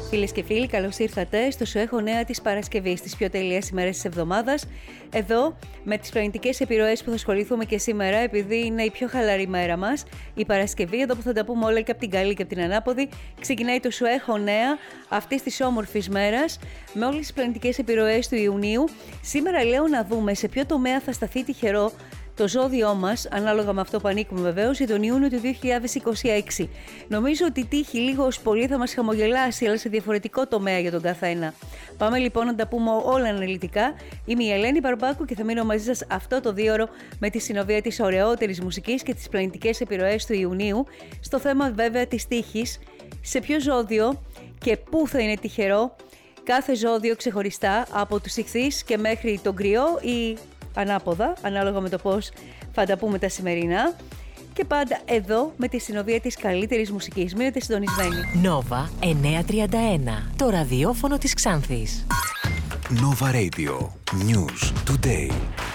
Φίλες και φίλοι, καλώς ήρθατε στο Σου έχω νέα της Παρασκευής, τις πιο τέλειες ημέρες της εβδομάδας. Εδώ, με τις πλανητικές επιρροές που θα ασχοληθούμε και σήμερα, επειδή είναι η πιο χαλαρή μέρα μας, η Παρασκευή, εδώ που θα τα πούμε όλα και από την καλή και από την ανάποδη, ξεκινάει το Σου έχω νέα αυτής της όμορφης μέρας, με όλες τις πλανητικές επιρροές του Ιουνίου. Σήμερα λέω να δούμε σε ποιο τομέα θα σταθεί τυχερό το ζώδιό μας, ανάλογα με αυτό που ανήκουμε βεβαίως, για τον Ιούνιο του 2026. Νομίζω ότι η τύχη λίγος πολύ θα μας χαμογελάσει, αλλά σε διαφορετικό τομέα για τον καθένα. Πάμε λοιπόν να τα πούμε όλα αναλυτικά. Είμαι η Ελένη Παρμπάκου και θα μείνω μαζί σας αυτό το 2ωρο με τη συνοδεία της ωραιότερης μουσικής και τις πλανητικές επιρροές του Ιουνίου. Στο θέμα βέβαια της τύχης, σε ποιο ζώδιο και πού θα είναι τυχερό κάθε ζώδιο ξεχωριστά, από τους Ιχθύς και μέχρι τον Κρυό ή ανάποδα, ανάλογα με το πώς θα τα πούμε τα σημερινά. Και πάντα εδώ με τη συνοδεία της καλύτερης μουσικής. Μείνετε συντονισμένοι. Νόβα 931, το ραδιόφωνο της Ξάνθης. Nova Radio. News Today.